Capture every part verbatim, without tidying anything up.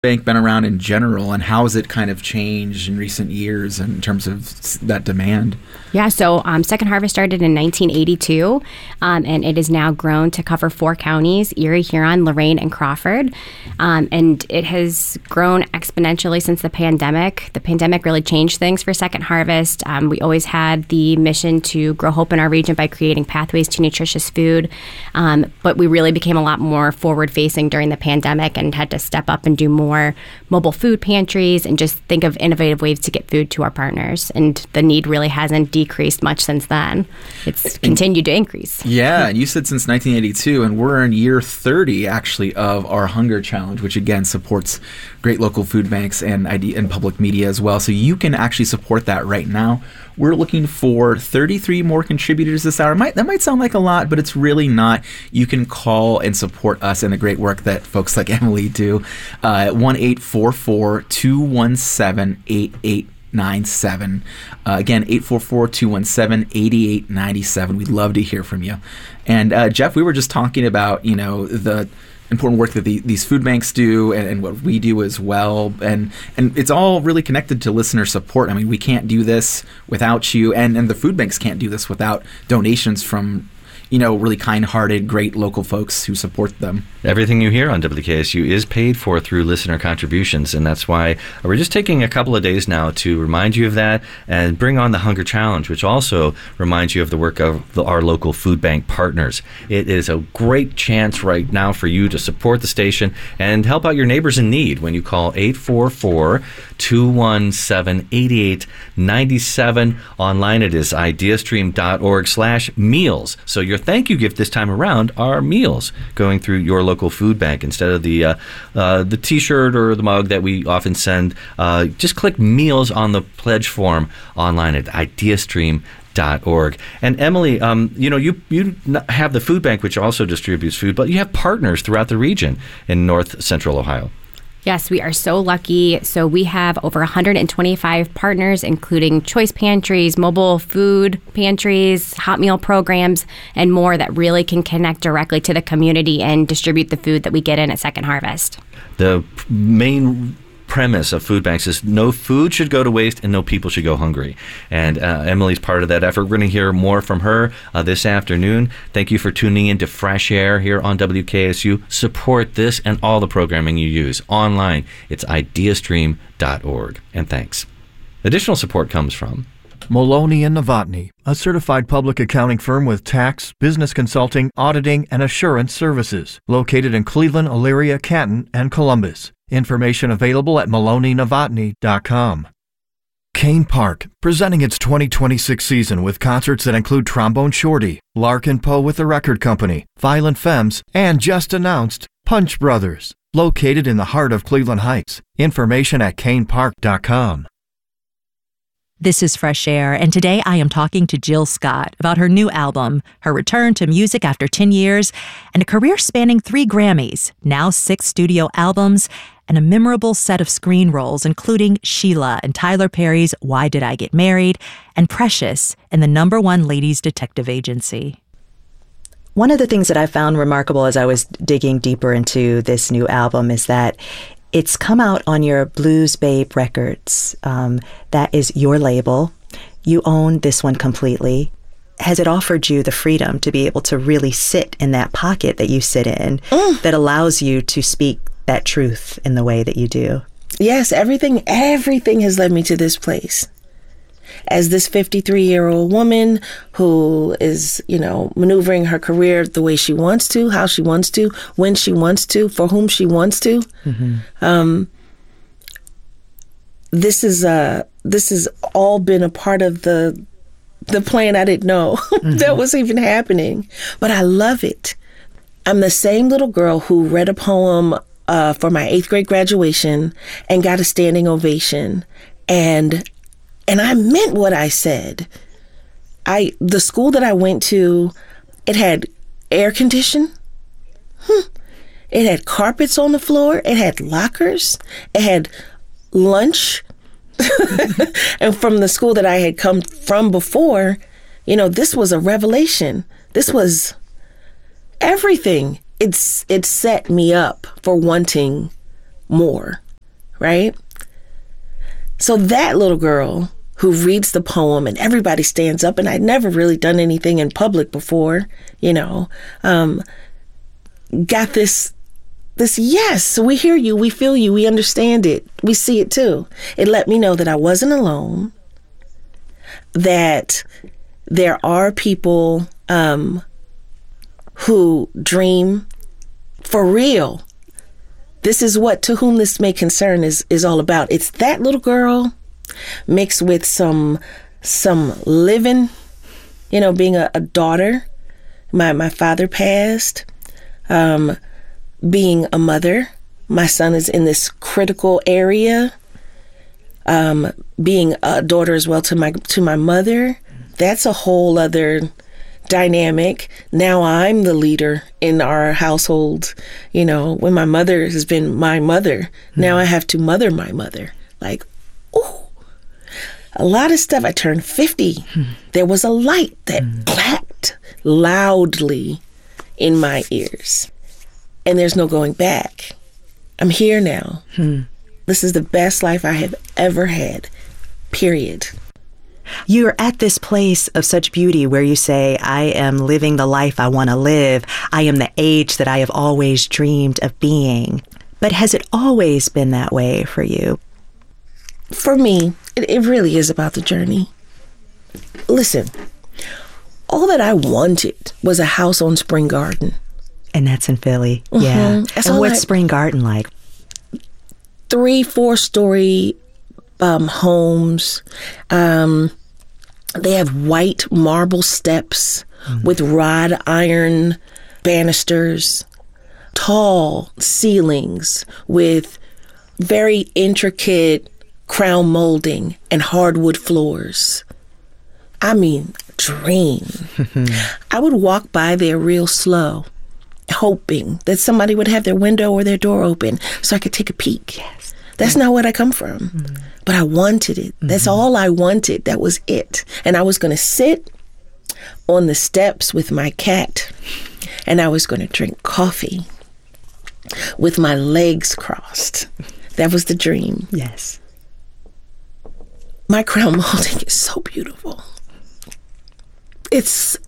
bank been around in general, and how has it kind of changed in recent years in terms of s- that demand? Yeah, so um, Second Harvest started in nineteen eighty-two, um, and it has now grown to cover four counties: Erie, Huron, Lorain, and Crawford. Um, and it has grown exponentially since the pandemic. The pandemic really changed things for Second Harvest. Um, we always had the mission to grow hope in our region by creating pathways to nutritious food, um, but we really became a lot more forward-facing during the pandemic and had to step up and do more mobile food pantries and just think of innovative ways to get food to our partners. And the need really hasn't decreased much since then. It's continued to increase. Yeah, and you said since nineteen eighty-two, and we're in year thirty, actually, of our Hunger Challenge, which, again, supports great local food banks and I D and public media as well. So you can actually support that right now. We're looking for thirty-three more contributors this hour. Might, that might sound like a lot, but it's really not. You can call and support us and the great work that folks like Emily do. Uh, one eight four four, two one seven, eight eight nine seven. Uh, again, eight four four, two one seven, eight eight nine seven. We'd love to hear from you. And uh, Jeff, we were just talking about, you know, the important work that the, these food banks do and, and what we do as well. And and it's all really connected to listener support. I mean, we can't do this without you, and, and the food banks can't do this without donations from, you know, really kind-hearted, great local folks who support them. Everything you hear on W K S U is paid for through listener contributions, and that's why we're just taking a couple of days now to remind you of that and bring on the Hunger Challenge, which also reminds you of the work of the, our local food bank partners. It is a great chance right now for you to support the station and help out your neighbors in need when you call eight four four, two one seven, eight eight nine seven. Online it is ideastream.org slash meals. So your thank you gift this time around are meals going through your local food bank instead of the uh, uh, the T-shirt or the mug that we often send. Uh, just click meals on the pledge form online at ideastream dot org. And Emily, um, you know, you you have the food bank, which also distributes food, but you have partners throughout the region in North Central Ohio. Yes, we are so lucky. So we have over one hundred twenty-five partners, including choice pantries, mobile food pantries, hot meal programs, and more that really can connect directly to the community and distribute the food that we get in at Second Harvest. The main premise of food banks is no food should go to waste and no people should go hungry. And uh, Emily's part of that effort. We're going to hear more from her uh, this afternoon. Thank you for tuning in to Fresh Air here on W K S U. Support this and all the programming you use online. It's ideastream dot org. And thanks. Additional support comes from Maloney and Novotny, a certified public accounting firm with tax, business consulting, auditing, and assurance services, located in Cleveland, Elyria, Canton, and Columbus. Information available at maloney novotny dot com. Kane Park, presenting its twenty twenty-six season with concerts that include Trombone Shorty, Larkin Poe with the Record Company, Violent Femmes, and just announced Punch Brothers, located in the heart of Cleveland Heights. Information at kane park dot com. This is Fresh Air, and today I am talking to Jill Scott about her new album, her return to music after ten years, and a career spanning three Grammys, now six studio albums, and a memorable set of screen roles, including Sheila in Tyler Perry's Why Did I Get Married, and Precious in the number one ladies detective agency. One of the things that I found remarkable as I was digging deeper into this new album is that it's come out on your Blues Babe Records. Um, that is your label. You own this one completely. Has it offered you the freedom to be able to really sit in that pocket that you sit in mm. that allows you to speak that truth in the way that you do? Yes, everything, everything has led me to this place. As this fifty-three-year-old woman who is, you know, maneuvering her career the way she wants to, how she wants to, when she wants to, for whom she wants to. Mm-hmm. Um, this is uh, this has all been a part of the the plan I didn't know mm-hmm. that was even happening. But I love it. I'm the same little girl who read a poem uh, for my eighth grade graduation and got a standing ovation. And And I meant what I said. I the school that I went to, it had air condition. Hmm. It had carpets on the floor. It had lockers. It had lunch. And from the school that I had come from before, you know, this was a revelation. This was everything. It's it set me up for wanting more. right? So that little girl who reads the poem and everybody stands up, and I'd never really done anything in public before, you know, um, got this, this, yes, we hear you, we feel you, we understand it, we see it too. It let me know that I wasn't alone, that there are people um, who dream for real. This is what To Whom This May Concern is, is all about. It's that little girl mixed with some some living, you know, being a, a daughter. My my father passed. Um, being a mother. My son is in this critical area. Um, being a daughter as well to my to my mother. That's a whole other dynamic. Now I'm the leader in our household. You know, when my mother has been my mother, mm-hmm. now I have to mother my mother. Like, ooh, a lot of stuff. I turned fifty. Mm-hmm. There was a light that mm-hmm. clapped loudly in my ears. And there's no going back. I'm here now. Mm-hmm. This is the best life I have ever had, period. You're at this place of such beauty where you say, I am living the life I want to live. I am the age that I have always dreamed of being. But has it always been that way for you? For me, it, it really is about the journey. Listen, all that I wanted was a house on Spring Garden. And that's in Philly. Mm-hmm. Yeah. That's and what's I, Spring Garden like? Three, four story um, homes. Um, they have white marble steps mm-hmm. with wrought iron banisters, tall ceilings with very intricate crown molding and hardwood floors. I mean, dream. I would walk by there real slow, hoping that somebody would have their window or their door open so I could take a peek. Yes. That's mm-hmm. not what I come from. Mm-hmm. But I wanted it. Mm-hmm. That's all I wanted. That was it. And I was going to sit on the steps with my cat, and I was going to drink coffee with my legs crossed. That was the dream. Yes. My crown molding is so beautiful. It's...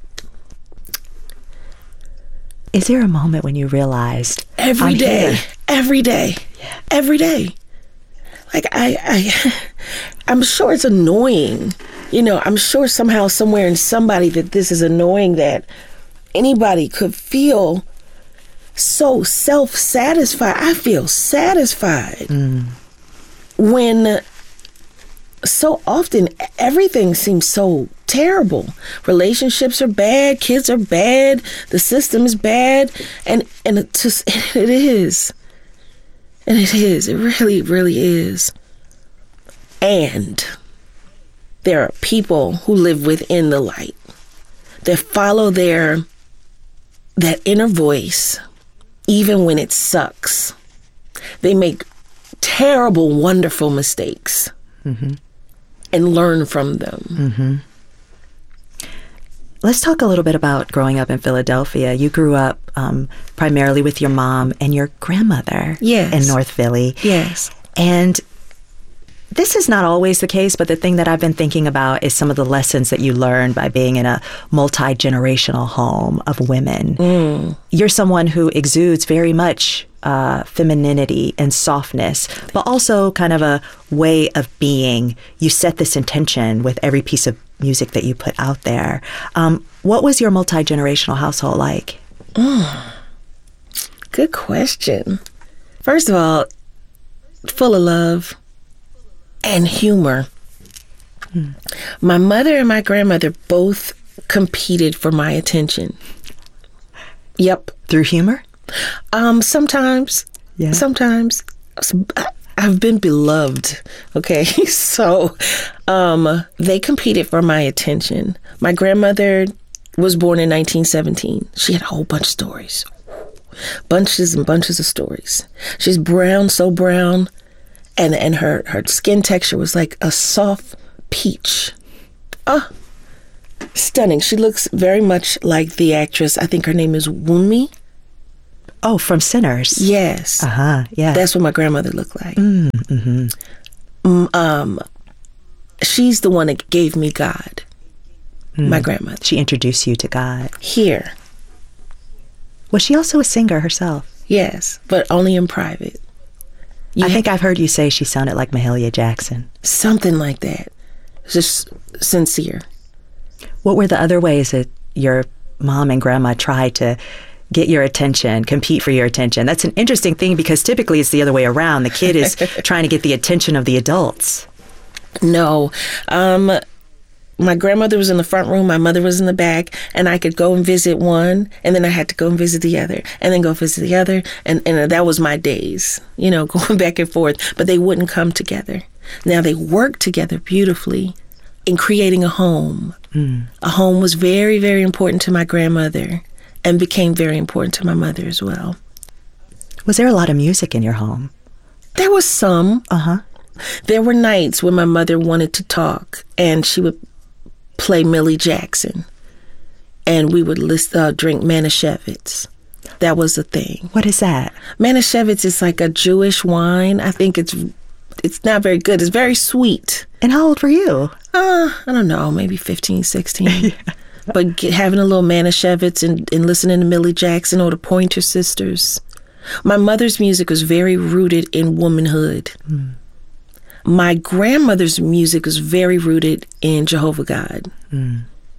Is there a moment when you realized every I'm day, here? every day, yeah. every day? Like I, I, I'm sure it's annoying. You know, I'm sure somehow, somewhere in somebody that this is annoying that anybody could feel so self-satisfied. I feel satisfied mm. when so often everything seems so terrible. Relationships are bad, kids are bad, the system is bad, and and it just it is. And it is. It really, really is. And there are people who live within the light that follow their that inner voice even when it sucks. They make terrible, wonderful mistakes. Mm-hmm. And learn from them. Mm-hmm. Let's talk a little bit about growing up in Philadelphia. You grew up um, primarily with your mom and your grandmother yes. in North Philly. Yes. And this is not always the case, but the thing that I've been thinking about is some of the lessons that you learned by being in a multi-generational home of women. Mm. You're someone who exudes very much uh, femininity and softness, but also kind of a way of being. You set this intention with every piece of music that you put out there. Um, what was your multi-generational household like? Mm. Good question. First of all, full of love and humor. Hmm. My mother and my grandmother both competed for my attention. Yep. Through humor? Um, sometimes. Yeah. Sometimes. I've been beloved. Okay. So, um, they competed for my attention. My grandmother was born in nineteen seventeen. She had a whole bunch of stories. Bunches and bunches of stories. She's brown, so brown. And and her, her skin texture was like a soft peach. Ah, stunning. She looks very much like the actress. I think her name is Wunmi. Oh, from Sinners. Yes. Uh-huh, yeah. That's what my grandmother looked like. Mm, mm-hmm. Mm, um, she's the one that gave me God, mm. my grandmother. She introduced you to God. Here. Was she also a singer herself? Yes, but only in private. You I think I've heard you say she sounded like Mahalia Jackson. Something like that. Just sincere. What were the other ways that your mom and grandma tried to get your attention, compete for your attention? That's an interesting thing because typically it's the other way around. The kid is trying to get the attention of the adults. No. Um, my grandmother was in the front room, my mother was in the back, and I could go and visit one, and then I had to go and visit the other, and then go visit the other, and, and that was my days, you know, going back and forth, but they wouldn't come together. Now they worked together beautifully in creating a home. Mm. A home was very, very important to my grandmother and became very important to my mother as well. Was there a lot of music in your home? There was some. Uh-huh. There were nights when my mother wanted to talk, and she would play Millie Jackson, and we would list, uh, drink Manischewitz. That was the thing. What is that? Manischewitz is like a Jewish wine. I think it's it's not very good. It's very sweet. And how old were you? Uh, I don't know, maybe fifteen, sixteen. Yeah. But get, having a little Manischewitz and, and listening to Millie Jackson or the Pointer Sisters. My mother's music was very rooted in womanhood. Mm. My grandmother's music was very rooted in Jehovah God. Mm.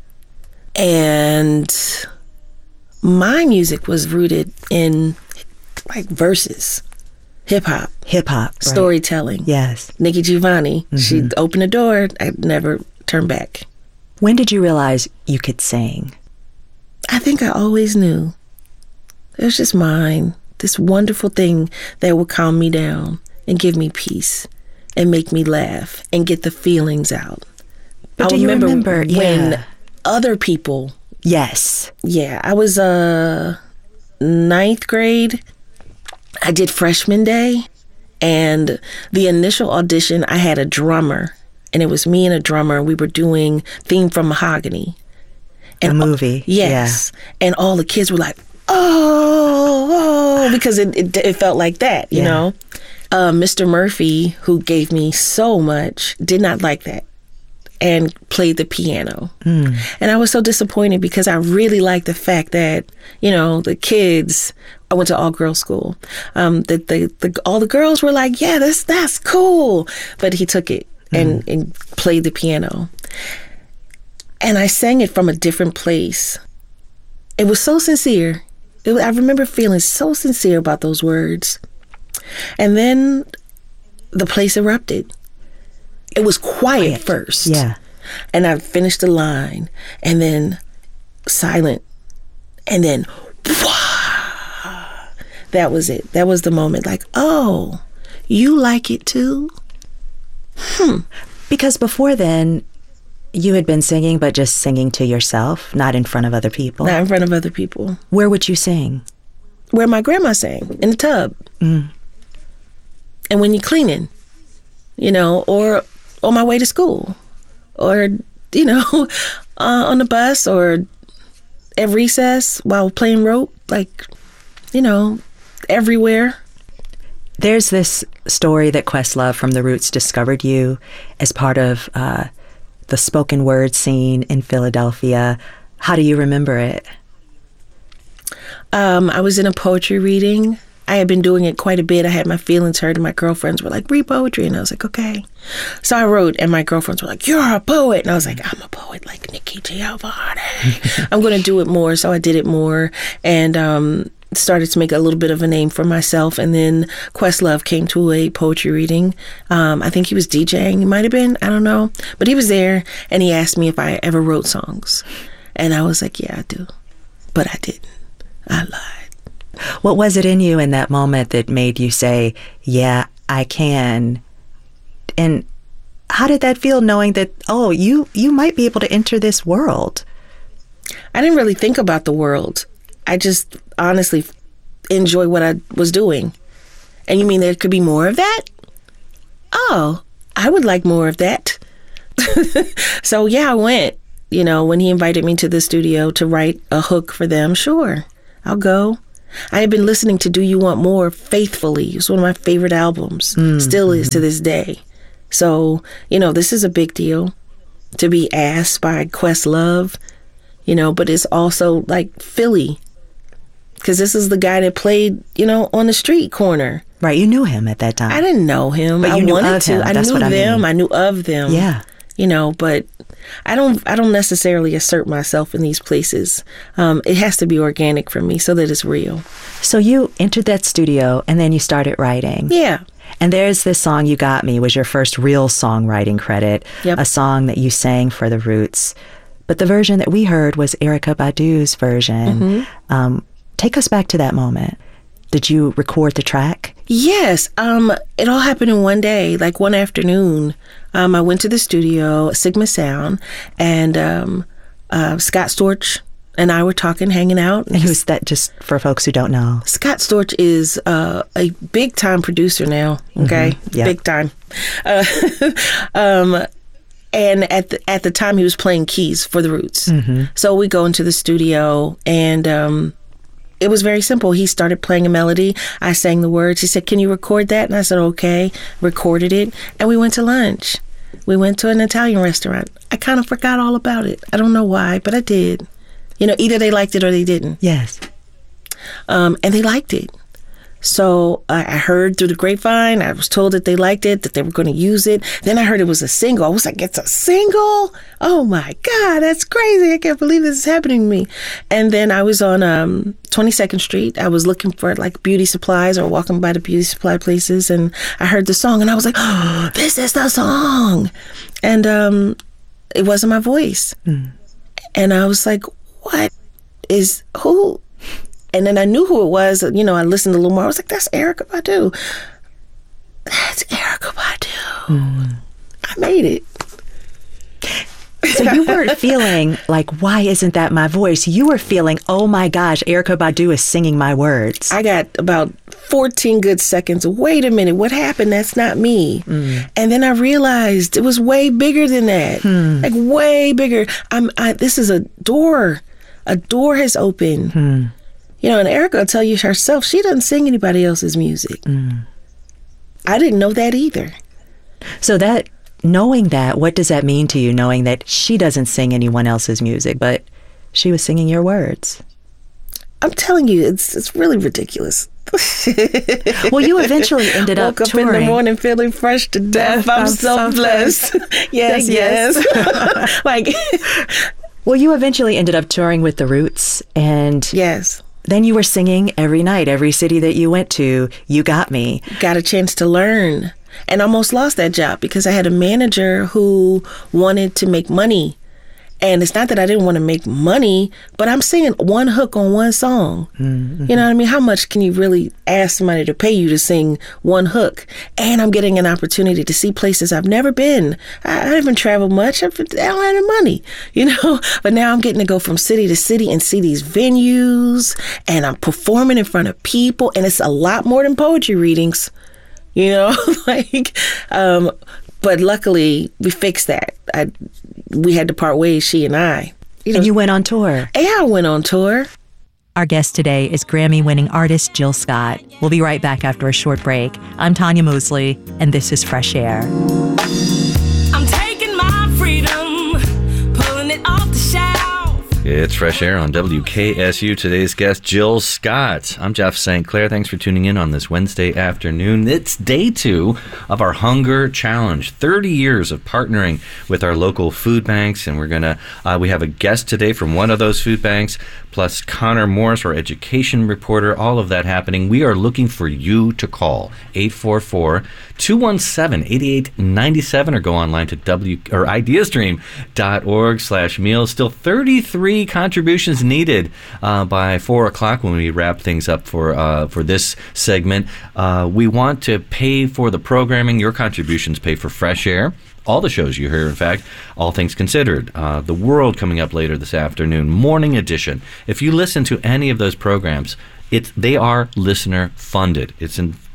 And my music was rooted in like verses, hip hop. Hip hop. Storytelling. Right. Yes. Nikki Giovanni. Mm-hmm. She'd open the door. I'd never turn back. When did you realize you could sing? I think I always knew. It was just mine. This wonderful thing that would calm me down and give me peace and make me laugh and get the feelings out. But I do you remember, remember when yeah. other people... Yes. Yeah, I was uh, ninth grade. I did freshman day. And the initial audition, I had a drummer. And it was me and a drummer. We were doing Theme from Mahogany. And a movie. Yes. Yeah. And all the kids were like, oh, oh, because it, it, it felt like that, you yeah. know? Uh, Mister Murphy, who gave me so much, did not like that and played the piano. Mm. And I was so disappointed because I really liked the fact that, you know, the kids, I went to all-girls school, um, that the, the, all the girls were like, yeah, that's, that's cool. But he took it mm. and, and played the piano. And I sang it from a different place. It was so sincere. It, I remember feeling so sincere about those words. And then the place erupted. It was quiet, quiet first. Yeah. And I finished the line and then silent. And then wah, that was it. That was the moment. Like, oh, you like it too? Hmm. Because before then, you had been singing, but just singing to yourself, not in front of other people. Not in front of other people. Where would you sing? Where my grandma sang, in the tub. Mm. And when you're cleaning, you know, or on my way to school, or, you know, uh, on the bus, or at recess while playing rope, like, you know, everywhere. There's this story that Questlove from The Roots discovered you as part of uh, the spoken word scene in Philadelphia. How do you remember it? Um, I was in a poetry reading. I had been doing it quite a bit. I had my feelings hurt, and my girlfriends were like, read poetry. And I was like, okay. So I wrote, and my girlfriends were like, you're a poet. And I was like, I'm a poet like Nikki Giovanni. I'm going to do it more. So I did it more and um, started to make a little bit of a name for myself. And then Questlove came to a poetry reading. Um, I think he was DJing. He might have been. I don't know. But he was there, and he asked me if I ever wrote songs. And I was like, yeah, I do. But I didn't. I lied. What was it in you in that moment that made you say, yeah, I can? And how did that feel, knowing that, oh, you, you might be able to enter this world? I didn't really think about the world. I just honestly enjoy what I was doing. And you mean there could be more of that? Oh, I would like more of that. So yeah, I went. You know, when he invited me to the studio to write a hook for them, sure, I'll go. I had been listening to Do You Want More faithfully. It was one of my favorite albums, mm-hmm. still is to this day. So, you know, this is a big deal to be asked by Questlove, you know, but it's also like Philly, because this is the guy that played, you know, on the street corner. Right, you knew him at that time. I didn't know him. But you I knew wanted of to. him. I That's knew what I them. mean. I knew of them. Yeah. You know, but I don't I don't necessarily assert myself in these places. Um, it has to be organic for me so that it's real. So you entered that studio and then you started writing. Yeah. And there's this song, You Got Me, was your first real songwriting credit, yep. a song that you sang for the Roots. But the version that we heard was Erykah Badu's version. Mm-hmm. Um, take us back to that moment. Did you record the track? Yes. Um, it all happened in one day, like one afternoon. Um, I went to the studio, Sigma Sound, and um, uh, Scott Storch and I were talking, hanging out. And who's that, just for folks who don't know? Scott Storch is uh, a big-time producer now, okay? Mm-hmm. Yep. Big time. Uh, um, and at the, at the time, he was playing keys for the Roots. Mm-hmm. So we go into the studio, and um, it was very simple. He started playing a melody. I sang the words. He said, "Can you record that?" And I said, okay. Recorded it. And we went to lunch. We went to an Italian restaurant. I kind of forgot all about it. I don't know why, but I did. You know, either they liked it or they didn't. Yes. Um, and they liked it. So uh, I heard through the grapevine, I was told that they liked it, that they were going to use it. Then I heard it was a single. I was like, it's a single? Oh my God, that's crazy. I can't believe this is happening to me. And then I was on um, twenty-second Street. I was looking for like beauty supplies or walking by the beauty supply places. And I heard the song and I was like, oh, this is the song. And um, it wasn't my voice. Mm. And I was like, what is, who? And then I knew who it was. You know, I listened a little more. I was like, that's Erykah Badu. That's Erykah Badu. Mm. I made it. So you weren't feeling like, why isn't that my voice? You were feeling, oh my gosh, Erykah Badu is singing my words. I got about fourteen good seconds. Wait a minute, what happened? That's not me. Mm. And then I realized it was way bigger than that. Hmm. Like way bigger. I'm. I, this is a door. A door has opened. Hmm. You know, and Erykah will tell you herself, she doesn't sing anybody else's music. Mm. I didn't know that either. So that, knowing that, what does that mean to you, knowing that she doesn't sing anyone else's music, but she was singing your words? I'm telling you, it's it's really ridiculous. Well, you eventually ended up Woke up touring. in the morning feeling fresh to death. I'm, I'm so, so blessed. yes, yes. yes. Like, well, you eventually ended up touring with the Roots, and yes. Then you were singing every night, every city that you went to. You Got Me. Got a chance to learn, and almost lost that job because I had a manager who wanted to make money. And it's not that I didn't want to make money, but I'm singing one hook on one song. Mm-hmm. You know what I mean? How much can you really ask somebody to pay you to sing one hook? And I'm getting an opportunity to see places I've never been. I, I haven't traveled much. I don't have the money, you know? But now I'm getting to go from city to city and see these venues, and I'm performing in front of people, and it's a lot more than poetry readings, you know? like, um, but luckily we fixed that. I, we had to part ways, she and I. You know, and you went on tour. Yeah, I went on tour. Our guest today is Grammy-winning artist Jill Scott. We'll be right back after a short break. I'm Tanya Mosley, and this is Fresh Air. I'm taking my freedom, pulling it off the shelf. It's Fresh Air on W K S U. Today's guest, Jill Scott. I'm Jeff Saint Clair. Thanks for tuning in on this Wednesday afternoon. It's day two of our Hunger Challenge. thirty years of partnering with our local food banks, and we're gonna. Uh, we have a guest today from one of those food banks, plus Connor Morris, our education reporter. All of that happening. We are looking for you to call eight four four, two one seven, eight eight nine seven or go online to w or ideastream dot org slash meals. Still thirty-three contributions needed uh, by four o'clock when we wrap things up for uh, for this segment. Uh, we want to pay for the programming. Your contributions pay for Fresh Air. All the shows you hear, in fact, All Things Considered, uh, The World coming up later this afternoon, Morning Edition. If you listen to any of those programs, it's they are listener funded. It's important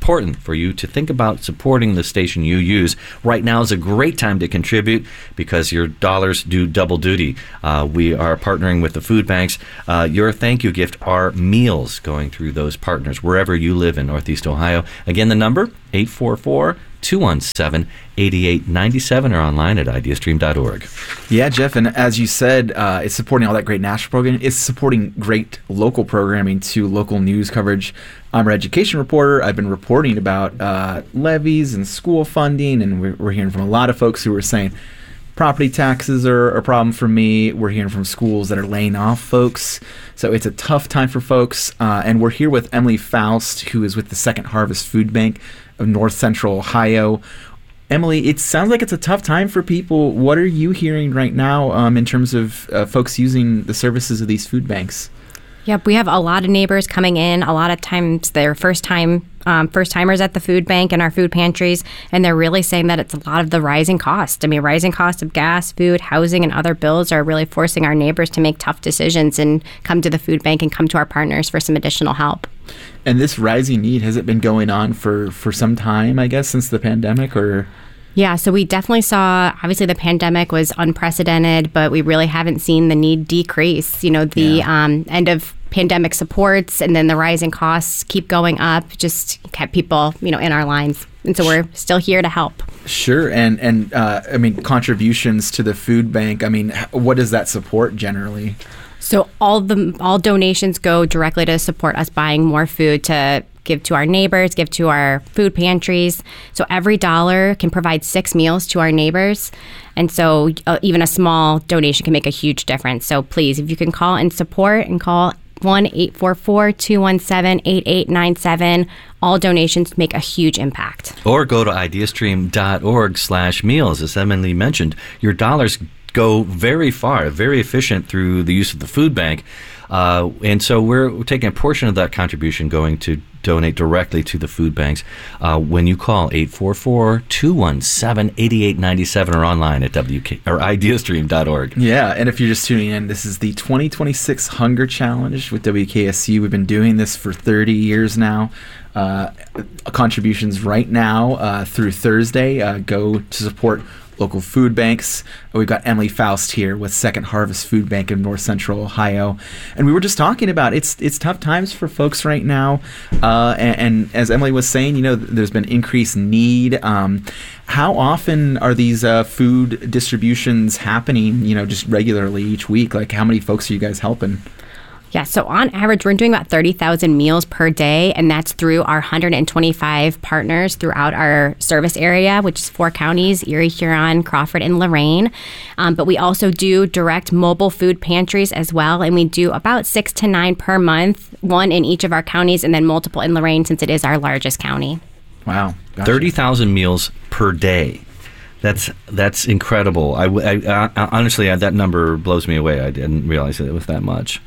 important for you to think about supporting the station you use. Right now is a great time to contribute because your dollars do double duty. Uh, we are partnering with the food banks. Uh, your thank you gift are meals going through those partners wherever you live in Northeast Ohio. Again, the number, eight four four, two one seven, eight eight nine seven or online at idea stream dot org. Yeah, Jeff, and as you said, uh, it's supporting all that great national programming. It's supporting great local programming to local news coverage. I'm an education reporter. I've been reporting about uh, levies and school funding, and we're, we're hearing from a lot of folks who are saying property taxes are a problem for me. We're hearing from schools that are laying off folks. So it's a tough time for folks. Uh, and we're here with Emily Faust, who is with the Second Harvest Food Bank of North Central Ohio. Emily, it sounds like it's a tough time for people. What are you hearing right now um, in terms of uh, folks using the services of these food banks? Yep, we have a lot of neighbors coming in. A lot of times they're first time um, first timers at the food bank and our food pantries, and they're really saying that it's a lot of the rising cost. I mean, rising cost of gas, food, housing, and other bills are really forcing our neighbors to make tough decisions and come to the food bank and come to our partners for some additional help. And this rising need, has it been going on for, for some time, I guess, since the pandemic, or? Yeah, so we definitely saw, obviously the pandemic was unprecedented, but we really haven't seen the need decrease. You know, the yeah. um, end of pandemic supports and then the rising costs keep going up, just kept people, you know, in our lines. And so we're still here to help. Sure. And, and uh, I mean, contributions to the food bank, I mean, what does that support generally? So all the all donations go directly to support us buying more food to give to our neighbors, give to our food pantries. So every dollar can provide six meals to our neighbors. And so uh, even a small donation can make a huge difference. So please, if you can call and support and call one eight four four, two one seven, eight eight nine seven. All donations make a huge impact. Or go to idea stream dot org slash meals. As Emily mentioned, your dollars go very far, very efficient through the use of the food bank. Uh, and so we're, we're taking a portion of that contribution going to donate directly to the food banks uh, when you call eight four four, two one seven, eight eight nine seven or online at W K or idea stream dot org. Yeah, and if you're just tuning in, this is the twenty twenty-six Hunger Challenge with W K S U. We've been doing this for thirty years now. Uh, contributions right now uh, through Thursday uh, go to support local food banks. We've got Emily Faust here with Second Harvest Food Bank of North Central Ohio. And we were just talking about it's it's tough times for folks right now. Uh, and, and as Emily was saying, you know, there's been increased need. Um, how often are these uh, food distributions happening, you know, just regularly each week? Like, how many folks are you guys helping? Yeah, so on average, we're doing about thirty thousand meals per day, and that's through our one hundred twenty-five partners throughout our service area, which is four counties, Erie, Huron, Crawford, and Lorain. Um, but we also do direct mobile food pantries as well, and we do about six to nine per month, one in each of our counties, and then multiple in Lorain since it is our largest county. Wow. Gotcha. thirty thousand meals per day. That's that's incredible. I, I, I honestly, that number blows me away. I didn't realize that it was that much.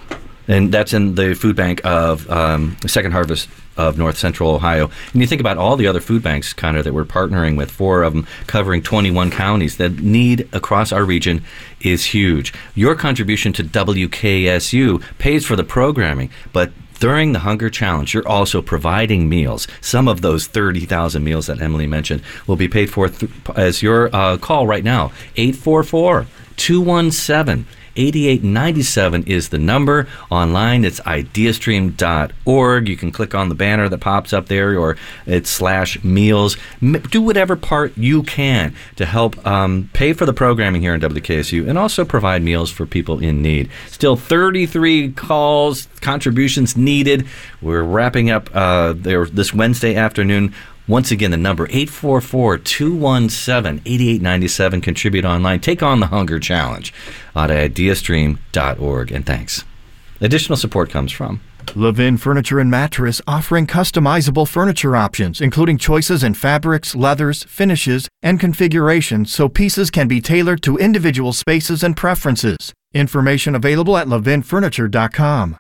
And that's in the food bank of um, Second Harvest of North Central Ohio. And you think about all the other food banks, Connor, that we're partnering with, four of them covering twenty-one counties. The need across our region is huge. Your contribution to W K S U pays for the programming, but during the Hunger Challenge, you're also providing meals. Some of those thirty thousand meals that Emily mentioned will be paid for th- as your uh, call right now. eight four four, two one seven, eight eight nine seven is the number. Online, it's idea stream dot org. You can click on the banner that pops up there, or it's slash meals. M- do whatever part you can to help um, pay for the programming here in W K S U and also provide meals for people in need. Still thirty-three calls, contributions needed. We're wrapping up uh, there this Wednesday afternoon. Once again, the number eight four four, two one seven, eight eight nine seven. Contribute online. Take on the Hunger Challenge at idea stream dot org. And thanks. Additional support comes from Levin Furniture and Mattress, offering customizable furniture options, including choices in fabrics, leathers, finishes, and configurations, so pieces can be tailored to individual spaces and preferences. Information available at levin furniture dot com.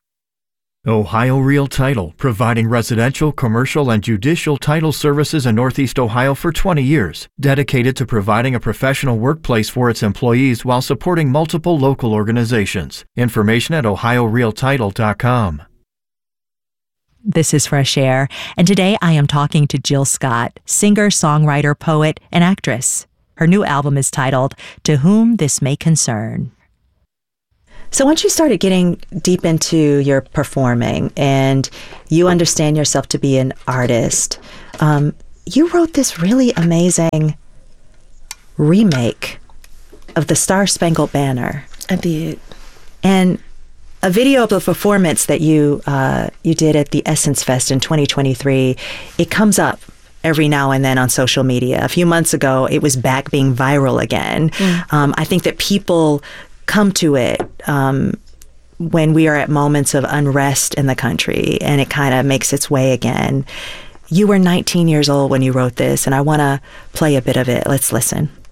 Ohio Real Title, providing residential, commercial, and judicial title services in Northeast Ohio for twenty years, dedicated to providing a professional workplace for its employees while supporting multiple local organizations. Information at ohio real title dot com. This is Fresh Air, and today I am talking to Jill Scott, singer, songwriter, poet, and actress. Her new album is titled To Whom This May Concern. So once you started getting deep into your performing and you understand yourself to be an artist, um, you wrote this really amazing remake of the Star Spangled Banner. I did. And a video of the performance that you uh, you did at the Essence Fest in twenty twenty-three, it comes up every now and then on social media. A few months ago, it was back being viral again. Mm. Um, I think that people come to it um, when we are at moments of unrest in the country, and it kind of makes its way again. You were nineteen years old when you wrote this, and I want to play a bit of it. Let's listen.